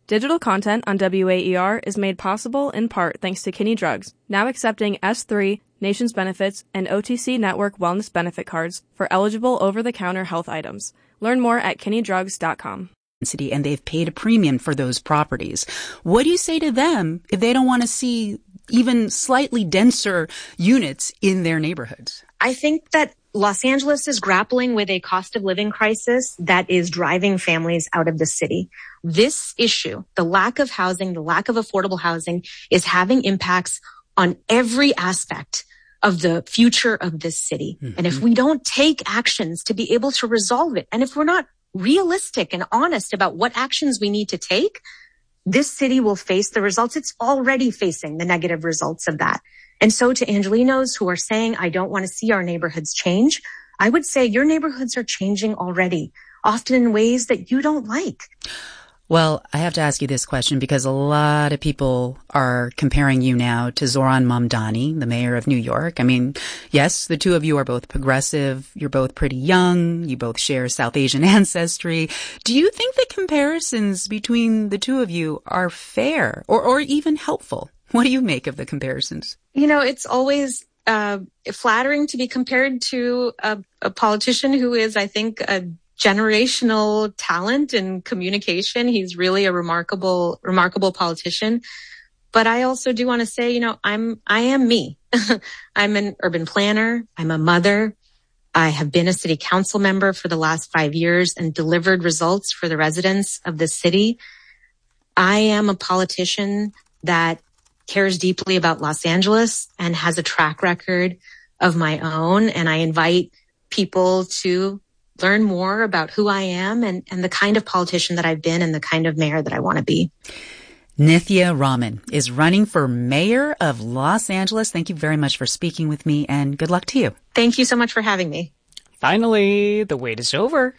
Digital content on WAER is made possible in part thanks to Kinney Drugs, now accepting S3, Nations Benefits, and OTC Network Wellness Benefit cards for eligible over-the-counter health items. Learn more at kinneydrugs.com. And they've paid a premium for those properties. What do you say to them if they don't want to see even slightly denser units in their neighborhoods? I think that Los Angeles is grappling with a cost of living crisis that is driving families out of the city. This issue, the lack of housing, the lack of affordable housing, is having impacts on every aspect of the future of this city. Mm-hmm. And if we don't take actions to be able to resolve it, and if we're not realistic and honest about what actions we need to take, this city will face the results. It's already facing the negative results of that. And so to Angelenos who are saying, I don't want to see our neighborhoods change, I would say your neighborhoods are changing already, often in ways that you don't like. Well, I have to ask you this question because a lot of people are comparing you now to Zohran Mamdani, the mayor of New York. I mean, yes, the two of you are both progressive. You're both pretty young. You both share South Asian ancestry. Do you think the comparisons between the two of you are fair or even helpful? What do you make of the comparisons? You know, it's always flattering to be compared to a politician who is, I think, a generational talent in communication. He's really a remarkable politician. But I also do want to say, you know, I am me. I'm an urban planner. I'm a mother. I have been a city council member for the last 5 years and delivered results for the residents of the city. I am a politician that cares deeply about Los Angeles and has a track record of my own. And I invite people to learn more about who I am and the kind of politician that I've been and the kind of mayor that I want to be. Nithya Raman is running for mayor of Los Angeles. Thank you very much for speaking with me and good luck to you. Thank you so much for having me. Finally, the wait is over.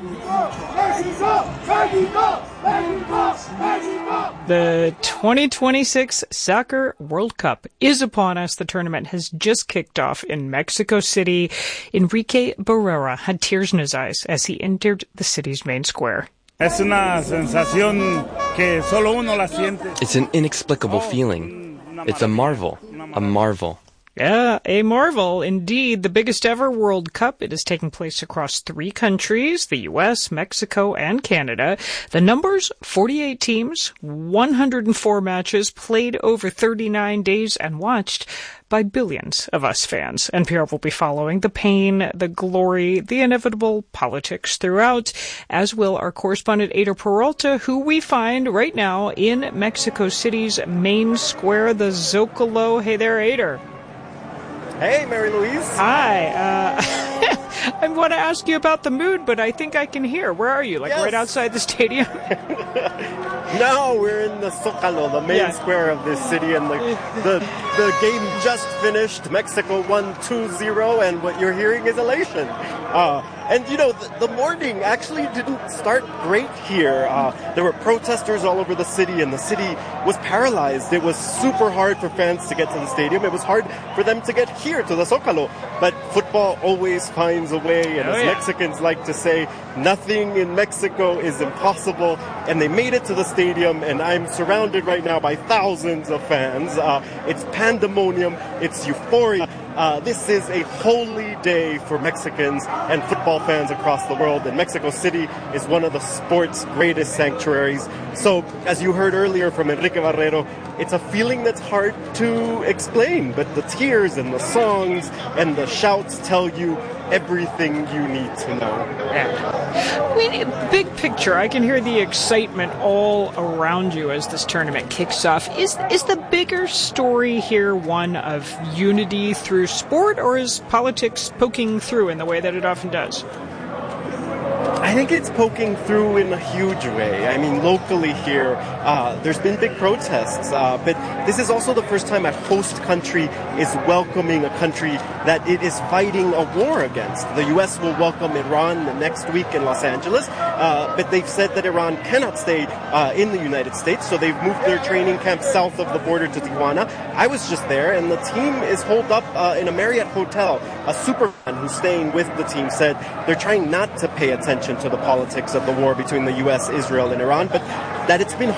The 2026 Soccer World Cup is upon us. The tournament has just kicked off in Mexico City. Enrique Barrera had tears in his eyes as he entered the city's main square. It's an inexplicable feeling. It's a marvel. A marvel. Yeah, a marvel indeed. The biggest ever World Cup. It is taking place across 3 countries, the U.S., Mexico, and Canada. The numbers, 48 teams, 104 matches, played over 39 days, and watched by billions of us fans. NPR will be following the pain, the glory, the inevitable politics throughout, as will our correspondent Ada Peralta, who we find right now in Mexico City's main square, the Zocalo. Hey there, Ada. Hey, Mary Louise. Hi. I want to ask you about the mood, but I think I can hear. Where are you? Right outside the stadium? No, we're in the Zocalo, the main square of this city, and the game just finished. Mexico won 2-0, and what you're hearing is elation. And, you know, the morning actually didn't start great here. There were protesters all over the city, and the city was paralyzed. It was super hard for fans to get to the stadium. It was hard for them to get here to the Zocalo. But football always finds a way, and as Mexicans like to say, nothing in Mexico is impossible. And they made it to the stadium, and I'm surrounded right now by thousands of fans. It's pandemonium. It's euphoria. This is a holy day for Mexicans and football fans across the world, and Mexico City is one of the sport's greatest sanctuaries. So, as you heard earlier from Enrique Barrera, it's a feeling that's hard to explain, but the tears and the songs and the shouts tell you everything you need to know. I mean, big picture, I can hear the excitement all around you as this tournament kicks off. Is the bigger story here one of unity through sport, or is politics poking through in the way that it often does? I think it's poking through in a huge way. I mean, locally here, there's been big protests, but this is also the first time a host country is welcoming a country that it is fighting a war against. The U.S. will welcome Iran next week in Los Angeles, but they've said that Iran cannot stay in the United States, so they've moved their training camp south of the border to Tijuana. I was just there, and the team is holed up in a Marriott hotel. A superfan who's staying with the team said they're trying not to pay attention to the politics of the war between the U.S., Israel, and Iran, but that it's been